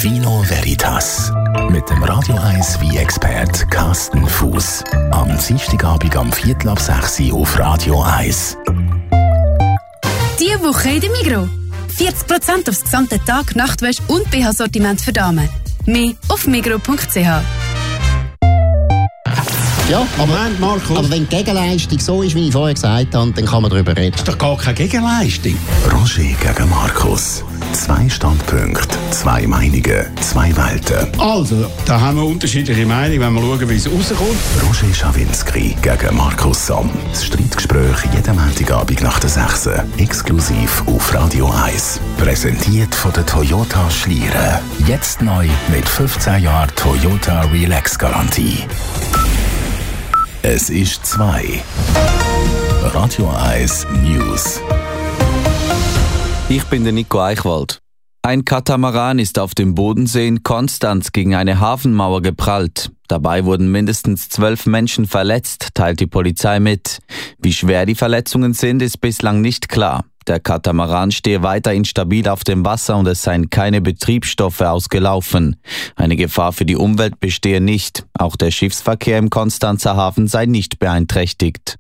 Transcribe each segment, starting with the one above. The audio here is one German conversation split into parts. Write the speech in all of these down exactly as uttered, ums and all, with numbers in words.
Vino Veritas mit dem Radio eins Wein-Expert Carsten Fuß. Am Dienstagabend am Viertel ab sechs auf Radio eins. Diese Woche in der Migros. vierzig Prozent aufs gesamte Tag, Nachtwäsche und B H-Sortiment für Damen. Mehr auf migros punkt c h. Ja, aber, Moment, Markus. aber wenn die Gegenleistung so ist, wie ich vorher gesagt habe, dann kann man darüber reden. Das ist doch gar keine Gegenleistung. Roger gegen Markus. Zwei Standpunkte, zwei Meinungen, zwei Welten. Also, da haben wir unterschiedliche Meinungen, wenn wir schauen, wie es rauskommt. Roger Schawinski gegen Markus Somm. Das Streitgespräch jeden Montagabend nach der sechs exklusiv auf Radio eins. Präsentiert von der Toyota Schlieren. Jetzt neu mit fünfzehn Jahren Toyota Relax-Garantie. Es ist zwei. Radio eins News. Ich bin der Nico Eichwald. Ein Katamaran ist auf dem Bodensee in Konstanz gegen eine Hafenmauer geprallt. Dabei wurden mindestens zwölf Menschen verletzt, teilt die Polizei mit. Wie schwer die Verletzungen sind, ist bislang nicht klar. Der Katamaran stehe weiter instabil auf dem Wasser und es seien keine Betriebsstoffe ausgelaufen. Eine Gefahr für die Umwelt bestehe nicht. Auch der Schiffsverkehr im Konstanzer Hafen sei nicht beeinträchtigt.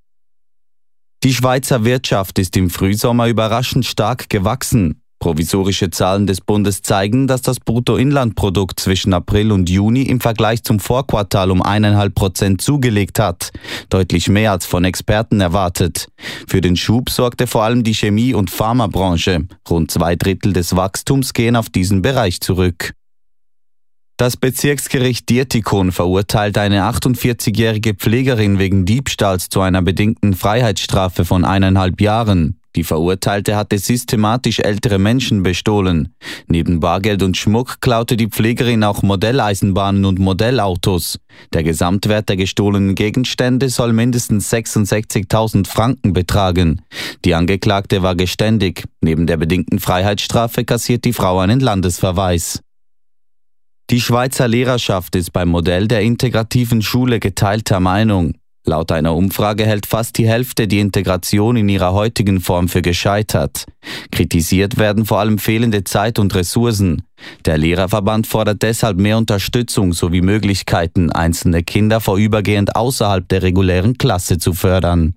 Die Schweizer Wirtschaft ist im Frühsommer überraschend stark gewachsen. Provisorische Zahlen des Bundes zeigen, dass das Bruttoinlandprodukt zwischen April und Juni im Vergleich zum Vorquartal um eineinhalb Prozent zugelegt hat. Deutlich mehr als von Experten erwartet. Für den Schub sorgte vor allem die Chemie- und Pharmabranche. Rund zwei Drittel des Wachstums gehen auf diesen Bereich zurück. Das Bezirksgericht Dietikon verurteilt eine achtundvierzigjährige Pflegerin wegen Diebstahls zu einer bedingten Freiheitsstrafe von eineinhalb Jahren. Die Verurteilte hatte systematisch ältere Menschen bestohlen. Neben Bargeld und Schmuck klaute die Pflegerin auch Modelleisenbahnen und Modellautos. Der Gesamtwert der gestohlenen Gegenstände soll mindestens sechsundsechzigtausend Franken betragen. Die Angeklagte war geständig. Neben der bedingten Freiheitsstrafe kassiert die Frau einen Landesverweis. Die Schweizer Lehrerschaft ist beim Modell der integrativen Schule geteilter Meinung. Laut einer Umfrage hält fast die Hälfte die Integration in ihrer heutigen Form für gescheitert. Kritisiert werden vor allem fehlende Zeit und Ressourcen. Der Lehrerverband fordert deshalb mehr Unterstützung sowie Möglichkeiten, einzelne Kinder vorübergehend außerhalb der regulären Klasse zu fördern.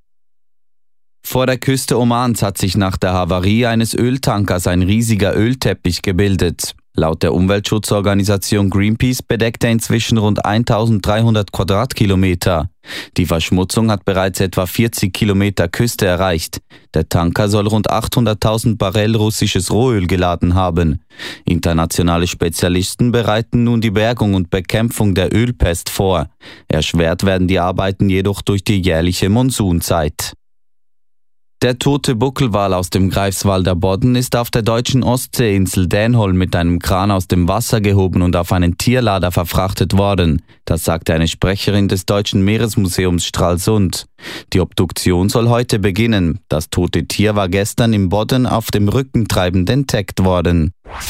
Vor der Küste Omans hat sich nach der Havarie eines Öltankers ein riesiger Ölteppich gebildet. Laut der Umweltschutzorganisation Greenpeace bedeckt er inzwischen rund eintausenddreihundert Quadratkilometer. Die Verschmutzung hat bereits etwa vierzig Kilometer Küste erreicht. Der Tanker soll rund achthunderttausend Barrel russisches Rohöl geladen haben. Internationale Spezialisten bereiten nun die Bergung und Bekämpfung der Ölpest vor. Erschwert werden die Arbeiten jedoch durch die jährliche Monsunzeit. Der tote Buckelwal aus dem Greifswalder Bodden ist auf der deutschen Ostseeinsel Dänholm mit einem Kran aus dem Wasser gehoben und auf einen Tierlader verfrachtet worden. Das sagte eine Sprecherin des Deutschen Meeresmuseums Stralsund. Die Obduktion soll heute beginnen. Das tote Tier war gestern im Bodden auf dem Rücken treibend entdeckt worden.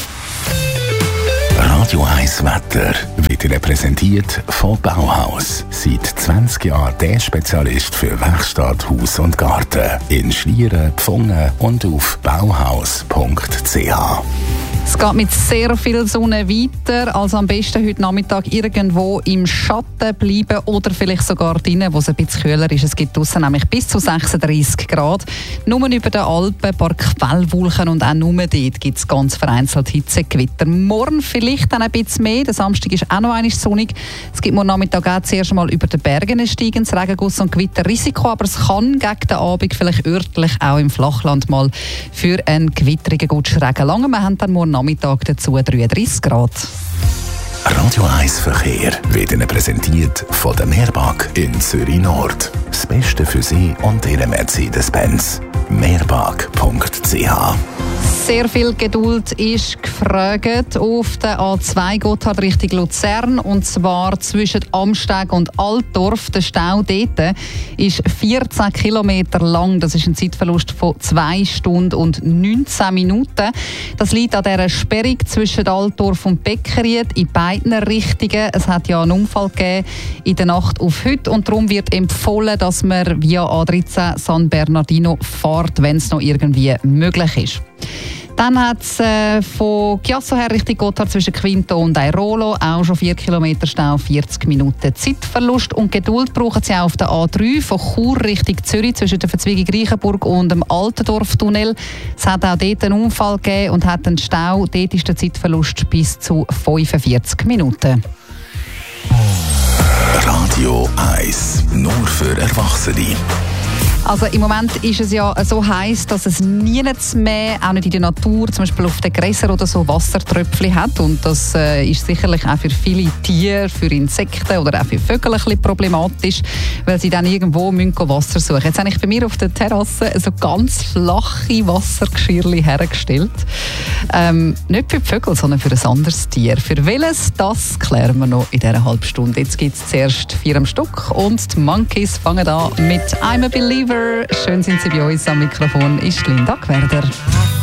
Radio eins Wetter wird Ihnen präsentiert von Bauhaus. Seit zwanzig Jahren der Spezialist für Werkstatt, Haus und Garten. In Schlieren, Pfungen und auf bauhaus punkt c h. Es geht mit sehr viel Sonne weiter, also am besten heute Nachmittag irgendwo im Schatten bleiben oder vielleicht sogar drinnen, wo es ein bisschen kühler ist. Es gibt draussen nämlich bis zu sechsunddreissig Grad. Nur über den Alpen, ein paar Quellwolken und auch nur dort gibt es ganz vereinzelt Hitzegewitter. Morgen vielleicht dann ein bisschen mehr, der Samstag ist auch noch einmal sonnig. Es gibt morgen Nachmittag auch zuerst einmal über den Bergen ein steigendes Regenguss- und Gewitterrisiko, aber es kann gegen den Abend vielleicht örtlich auch im Flachland mal für einen gewitterigen Gutschregen langen. Wir haben dann morgen Nachmittag dazu dreiunddreissig Grad. Radio eins Verkehr wird Ihnen präsentiert von der Meerbag in Zürich Nord. Das Beste für Sie und Ihre Mercedes-Benz. meerbag punkt c h. Sehr viel Geduld ist gefragt auf der A zwei Gotthard Richtung Luzern, und zwar zwischen Amsteg und Altdorf. Der Stau dort ist vierzehn Kilometer lang. Das ist ein Zeitverlust von zwei Stunden und neunzehn Minuten. Das liegt an dieser Sperrung zwischen Altdorf und Beckeried in beiden Richtungen. Es hat ja einen Unfall gegeben in der Nacht auf heute und darum wird empfohlen, dass man via A dreizehn San Bernardino fährt, wenn es noch irgendwie möglich ist. Dann hat es äh, von Chiasso her Richtung Gotthard zwischen Quinto und Airolo auch schon vier Kilometer Stau, vierzig Minuten Zeitverlust. Und Geduld brauchen sie auch auf der A drei von Chur Richtung Zürich zwischen der Verzweigung Reichenburg und dem Altendorf-Tunnel. Es hat auch dort einen Unfall gegeben und hat einen Stau. Dort ist der Zeitverlust bis zu fünfundvierzig Minuten. Radio eins, nur für Erwachsene. Also im Moment ist es ja so heiß, dass es nirgends mehr, auch nicht in der Natur, zum Beispiel auf den Gräsern oder so, Wassertröpfchen hat. Und das äh, ist sicherlich auch für viele Tiere, für Insekten oder auch für Vögel ein bisschen problematisch, weil sie dann irgendwo müssen Wasser suchen. Jetzt habe ich bei mir auf der Terrasse so ganz flache Wassergeschirrchen hergestellt. Ähm, nicht für die Vögel, sondern für ein anderes Tier. Für welches, das klären wir noch in dieser halben Stunde. Jetzt gibt es zuerst vier am Stück und die Monkeys fangen an mit I'm a Believer. Schön sind Sie bei uns. Am Mikrofon ist Linda Gwerder.